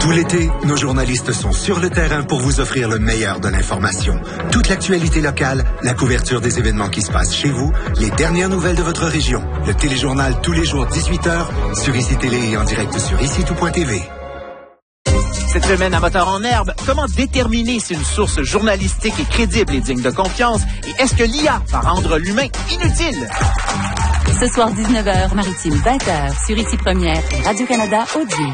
Tout l'été, nos journalistes sont sur le terrain pour vous offrir le meilleur de l'information. Toute l'actualité locale, la couverture des événements qui se passent chez vous, les dernières nouvelles de votre région. Le téléjournal tous les jours 18h sur ICI Télé et en direct sur ICI-tout.tv. Cette semaine à Moteur en herbe, comment déterminer si une source journalistique est crédible et digne de confiance? Et est-ce que l'IA va rendre l'humain inutile? Ce soir 19h, Maritime 20h, sur ICI Première et Radio-Canada Audio.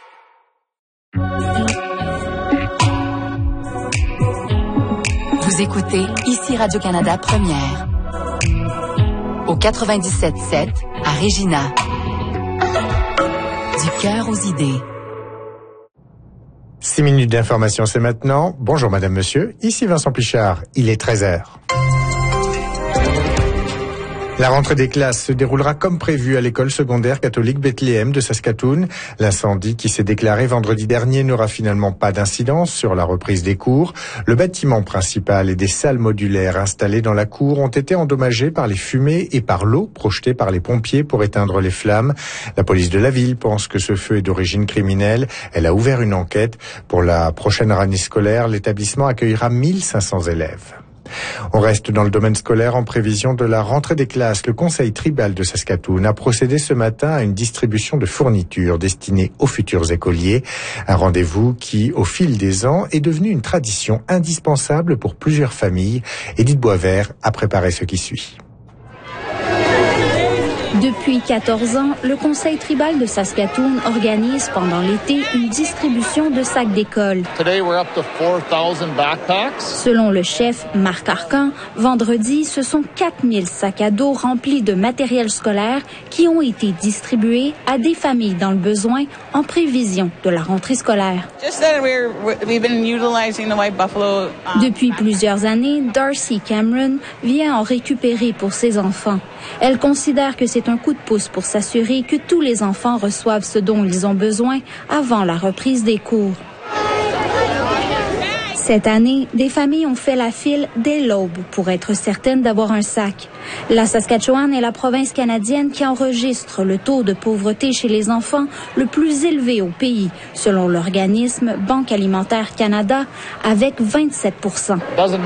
Vous écoutez ICI Radio-Canada Première. Au 97.7 à Regina. Du cœur aux idées. 6 minutes d'information, c'est maintenant. Bonjour madame, monsieur. Ici Vincent Plichard. Il est 13h. La rentrée des classes se déroulera comme prévu à l'école secondaire catholique Bethléem de Saskatoon. L'incendie qui s'est déclaré vendredi dernier n'aura finalement pas d'incidence sur la reprise des cours. Le bâtiment principal et des salles modulaires installées dans la cour ont été endommagés par les fumées et par l'eau projetée par les pompiers pour éteindre les flammes. La police de la ville pense que ce feu est d'origine criminelle. Elle a ouvert une enquête. Pour la prochaine année scolaire, l'établissement accueillera 1500 élèves. On reste dans le domaine scolaire en prévision de la rentrée des classes. Le conseil tribal de Saskatoon a procédé ce matin à une distribution de fournitures destinées aux futurs écoliers. Un rendez-vous qui, au fil des ans, est devenu une tradition indispensable pour plusieurs familles. Édith Boisvert a préparé ce qui suit. Depuis 14 ans, le Conseil tribal de Saskatoon organise pendant l'été une distribution de sacs d'école. Selon le chef Marc Arcan, vendredi, ce sont 4000 sacs à dos remplis de matériel scolaire qui ont été distribués à des familles dans le besoin en prévision de la rentrée scolaire. Depuis plusieurs années, Darcy Cameron vient en récupérer pour ses enfants. Elle considère que c'est un coup de pouce pour s'assurer que tous les enfants reçoivent ce dont ils ont besoin avant la reprise des cours. Cette année, des familles ont fait la file dès l'aube pour être certaines d'avoir un sac. La Saskatchewan est la province canadienne qui enregistre le taux de pauvreté chez les enfants le plus élevé au pays, selon l'organisme Banque alimentaire Canada, avec 27%.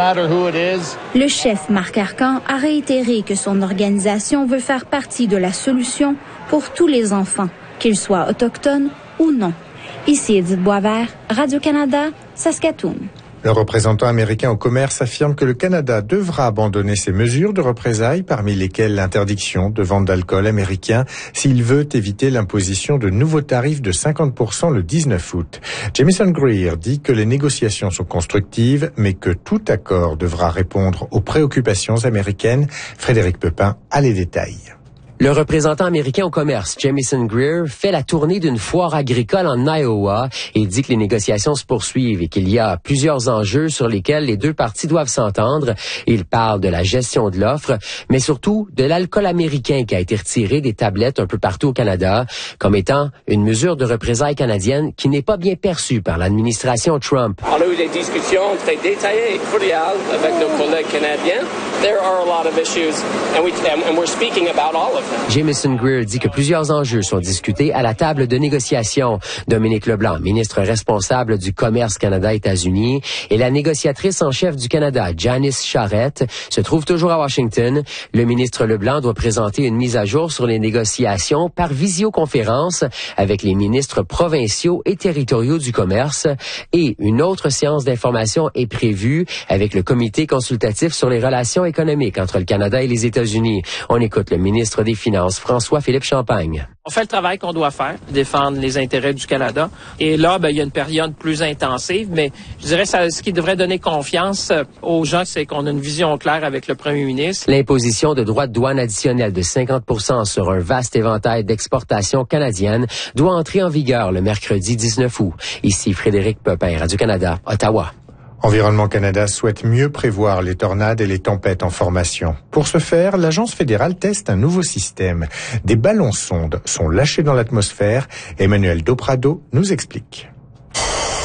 Le chef Marc Arcan a réitéré que son organisation veut faire partie de la solution pour tous les enfants, qu'ils soient autochtones ou non. Ici Édith Boisvert, Radio-Canada, Saskatoon. Le représentant américain au commerce affirme que le Canada devra abandonner ses mesures de représailles, parmi lesquelles l'interdiction de vente d'alcool américain, s'il veut éviter l'imposition de nouveaux tarifs de 50% le 19 août. Jamieson Greer dit que les négociations sont constructives, mais que tout accord devra répondre aux préoccupations américaines. Frédéric Pepin a les détails. Le représentant américain au commerce, Jamieson Greer, fait la tournée d'une foire agricole en Iowa et dit que les négociations se poursuivent et qu'il y a plusieurs enjeux sur lesquels les deux parties doivent s'entendre. Il parle de la gestion de l'offre, mais surtout de l'alcool américain qui a été retiré des tablettes un peu partout au Canada, comme étant une mesure de représailles canadienne qui n'est pas bien perçue par l'administration Trump. On a eu des discussions très détaillées et cordiales avec nos collègues canadiens. There are a lot of issues, and we're speaking about all of them. Jamieson Greer dit que plusieurs enjeux sont discutés à la table de négociation. Dominique Leblanc, ministre responsable du commerce Canada-États-Unis, et la négociatrice en chef du Canada, Janice Charette, se trouvent toujours à Washington. Le ministre Leblanc doit présenter une mise à jour sur les négociations par visioconférence avec les ministres provinciaux et territoriaux du commerce. Et une autre séance d'information est prévue avec le comité consultatif sur les relations économiques entre le Canada et les États-Unis. On écoute le ministre des Finances, François-Philippe Champagne. On fait le travail qu'on doit faire, défendre les intérêts du Canada. Et là, il y a une période plus intensive, mais je dirais ce qui devrait donner confiance aux gens, c'est qu'on a une vision claire avec le premier ministre. L'imposition de droits de douane additionnels de 50% sur un vaste éventail d'exportations canadiennes doit entrer en vigueur le mercredi 19 août. Ici Frédéric Pepin, Radio-Canada, Ottawa. Environnement Canada souhaite mieux prévoir les tornades et les tempêtes en formation. Pour ce faire, l'agence fédérale teste un nouveau système. Des ballons-sondes sont lâchés dans l'atmosphère. Emmanuel Doprado nous explique.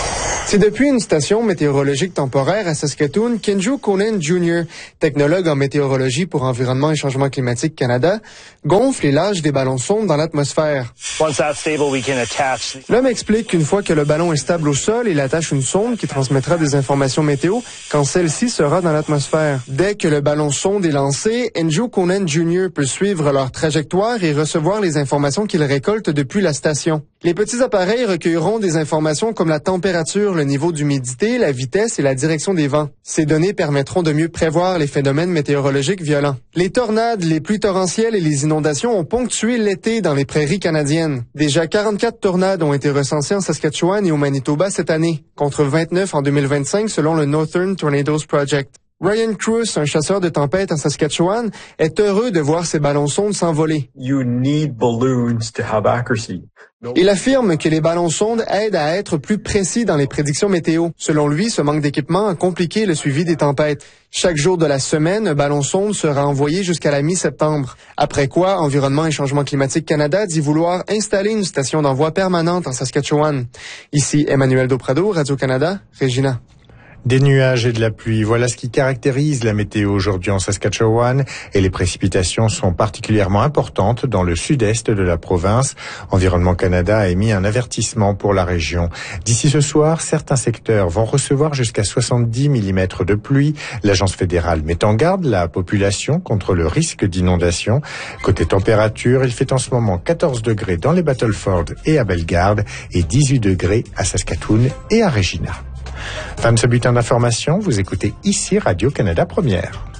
C'est depuis une station météorologique temporaire à Saskatoon qu'Andrew Conan Jr., technologue en météorologie pour Environnement et Changement climatique Canada, gonfle et lâche des ballons sondes dans l'atmosphère. L'homme explique qu'une fois que le ballon est stable au sol, il attache une sonde qui transmettra des informations météo quand celle-ci sera dans l'atmosphère. Dès que le ballon sonde est lancé, Andrew Conan Jr. peut suivre leur trajectoire et recevoir les informations qu'il récolte depuis la station. Les petits appareils recueilleront des informations comme la température, le niveau d'humidité, la vitesse et la direction des vents. Ces données permettront de mieux prévoir les phénomènes météorologiques violents. Les tornades, les pluies torrentielles et les inondations ont ponctué l'été dans les prairies canadiennes. Déjà 44 tornades ont été recensées en Saskatchewan et au Manitoba cette année, contre 29 en 2025 selon le Northern Tornadoes Project. Ryan Cruz, un chasseur de tempêtes en Saskatchewan, est heureux de voir ces ballons sondes s'envoler. Il affirme que les ballons sondes aident à être plus précis dans les prédictions météo. Selon lui, ce manque d'équipement a compliqué le suivi des tempêtes. Chaque jour de la semaine, un ballon sonde sera envoyé jusqu'à la mi-septembre. Après quoi, Environnement et Changement climatique Canada dit vouloir installer une station d'envoi permanente en Saskatchewan. Ici Emmanuel Dauprado, Radio-Canada, Regina. Des nuages et de la pluie, voilà ce qui caractérise la météo aujourd'hui en Saskatchewan et les précipitations sont particulièrement importantes dans le sud-est de la province. Environnement Canada a émis un avertissement pour la région. D'ici ce soir, certains secteurs vont recevoir jusqu'à 70 mm de pluie. L'agence fédérale met en garde la population contre le risque d'inondation. Côté température, il fait en ce moment 14 degrés dans les Battleford et à Bellegarde et 18 degrés à Saskatoon et à Regina. Fin de ce bulletin d'information, vous écoutez ici Radio-Canada Première.